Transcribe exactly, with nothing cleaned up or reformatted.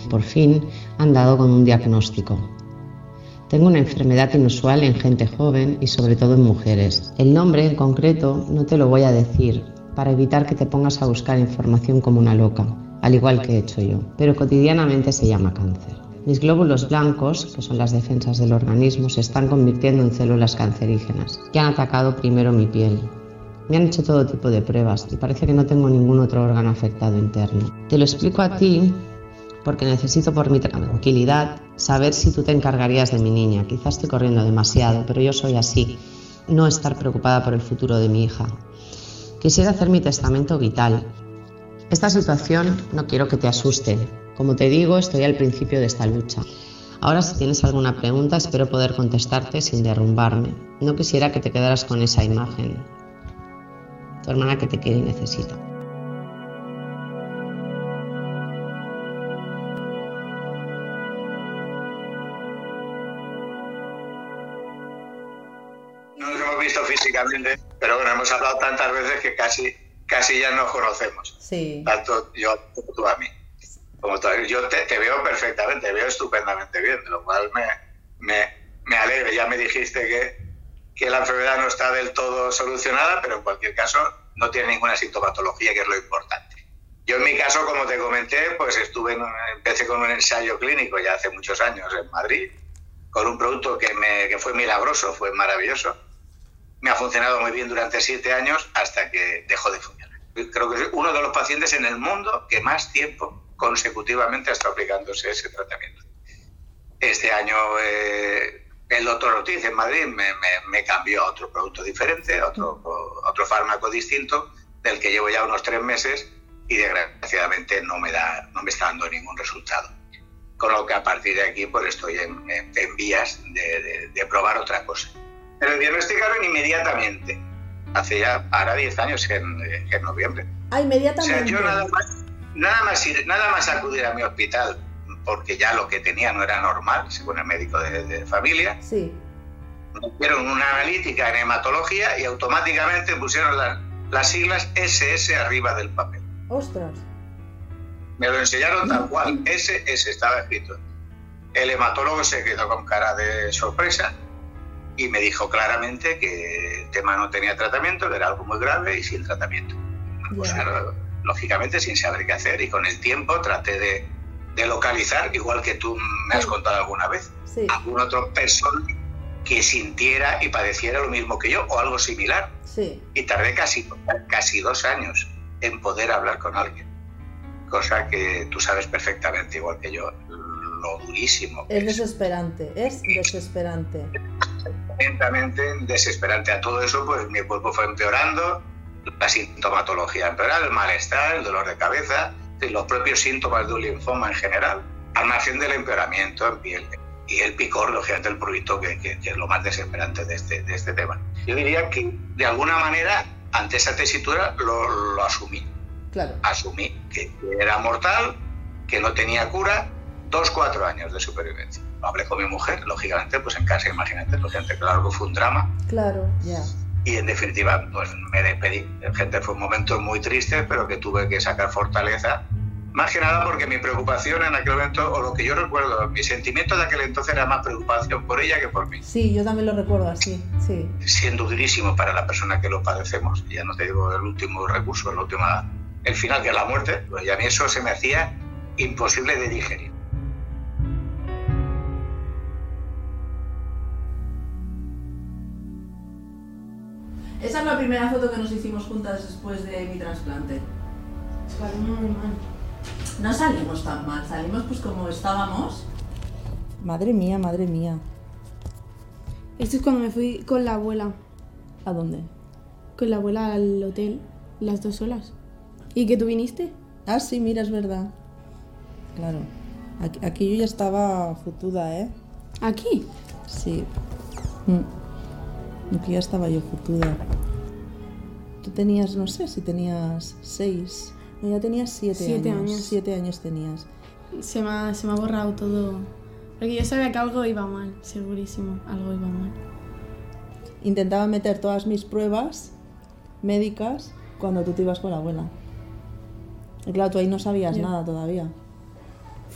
por fin han dado con un diagnóstico. Tengo una enfermedad inusual en gente joven y sobre todo en mujeres. El nombre en concreto no te lo voy a decir para evitar que te pongas a buscar información como una loca, al igual que he hecho yo, pero cotidianamente se llama cáncer. Mis glóbulos blancos, que son las defensas del organismo, se están convirtiendo en células cancerígenas, que han atacado primero mi piel. Me han hecho todo tipo de pruebas y parece que no tengo ningún otro órgano afectado interno. Te lo explico a ti porque necesito por mi tranquilidad saber si tú te encargarías de mi niña. Quizás estoy corriendo demasiado, pero yo soy así, no estar preocupada por el futuro de mi hija. Quisiera hacer mi testamento vital. Esta situación no quiero que te asuste. Como te digo, estoy al principio de esta lucha. Ahora, si tienes alguna pregunta, espero poder contestarte sin derrumbarme. No quisiera que te quedaras con esa imagen. Tu hermana que te quiere y necesita. No nos hemos visto físicamente, pero bueno, hemos hablado tantas veces que casi, casi ya nos conocemos. Sí. Tanto yo como tú a mí. Como tú, yo te, te veo perfectamente, te veo estupendamente bien, de lo cual me, me, me alegra. Ya me dijiste que, que la enfermedad no está del todo solucionada, pero en cualquier caso no tiene ninguna sintomatología, que es lo importante. Yo en mi caso, como te comenté, pues estuve en un, empecé con un ensayo clínico ya hace muchos años en Madrid, con un producto que, me, que fue milagroso, fue maravilloso. Me ha funcionado muy bien durante siete años hasta que dejó de funcionar. Creo que soy uno de los pacientes en el mundo que más tiempo consecutivamente está aplicándose ese tratamiento. Este año eh, el doctor Ortiz en Madrid me, me, me cambió a otro producto diferente, a otro, a otro fármaco distinto, del que llevo ya unos tres meses y desgraciadamente no me, da, no me está dando ningún resultado. Con lo que a partir de aquí pues estoy en, en, en vías de, de, de probar otra cosa. Pero diagnosticaron inmediatamente, hace ya, ahora diez años en, en noviembre. Ah, inmediatamente. O sea, yo nada más, nada más, nada más acudir a mi hospital, porque ya lo que tenía no era normal, según el médico de, de familia. Sí. Me hicieron una analítica en hematología y automáticamente pusieron la, las siglas ese ese arriba del papel. ¡Ostras! Me lo enseñaron tal cual, ese ese estaba escrito. El hematólogo se quedó con cara de sorpresa y me dijo claramente que el tema no tenía tratamiento, que era algo muy grave y sin tratamiento. Pues, Yeah. claro, lógicamente sin saber qué hacer, y con el tiempo traté de, de localizar, igual que tú me has Sí. contado alguna vez, Sí. alguna otra persona que sintiera y padeciera lo mismo que yo o algo similar. Sí. Y tardé casi, casi dos años en poder hablar con alguien, cosa que tú sabes perfectamente, igual que yo, lo durísimo que Es desesperante, es desesperante. Lentamente desesperante. A todo eso, pues mi cuerpo fue empeorando, la sintomatología empeorada, el malestar, el dolor de cabeza, los propios síntomas de un linfoma en general, al margen del empeoramiento en piel y el picor, lógicamente el prurito, que, que, que es lo más desesperante de este, de este tema. Yo diría que de alguna manera ante esa tesitura lo, lo asumí. Claro. Asumí que era mortal, que no tenía cura, dos, cuatro años de supervivencia. Lo hablé con mi mujer, lógicamente, pues en casa, imagínate, lógicamente, claro que fue un drama. Claro, ya. Y en definitiva, pues me despedí. Gente, fue un momento muy triste, pero que tuve que sacar fortaleza. Más que nada porque mi preocupación en aquel momento, o lo que yo recuerdo, mi sentimiento de aquel entonces era más preocupación por ella que por mí. Sí, yo también lo recuerdo así, sí. Siendo durísimo para la persona que lo padecemos. Ya no te digo el último recurso, el, última, el final, que es la muerte, pues ya a mí eso se me hacía imposible de digerir. Esa es la primera foto que nos hicimos juntas después de mi trasplante. Salimos muy mal. No salimos tan mal, salimos pues como estábamos. Madre mía, madre mía. Esto es cuando me fui con la abuela. ¿A dónde? Con la abuela al hotel, las dos solas. ¿Y que tú viniste? Ah, sí, mira, es verdad. Claro. Aquí, aquí yo ya estaba futuda, ¿eh? ¿Aquí? Sí. Mm. Aquí ya estaba yo futuda. Tú tenías, no sé, si tenías seis. No, ya tenías siete, Siete años. años. Siete años tenías. Se me, ha, se me ha borrado todo. Porque yo sabía que algo iba mal, segurísimo, algo iba mal. Intentaba meter todas mis pruebas médicas cuando tú te ibas con la abuela. Y claro, tú ahí no sabías Ya. nada todavía.